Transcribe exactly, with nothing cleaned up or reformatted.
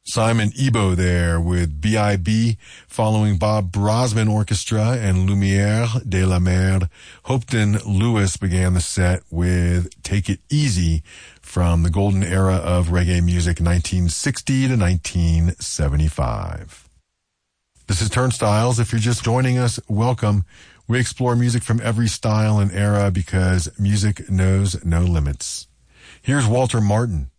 Simon Ebo there with B I B, following Bob Brosman Orchestra and Lumière de la Mer. Hopton Lewis began the set with Take It Easy from the golden era of reggae music, nineteen sixty to nineteen seventy-five. This is Turnstiles. If you're just joining us, welcome. We explore music from every style and era because music knows no limits. Here's Walter Martin.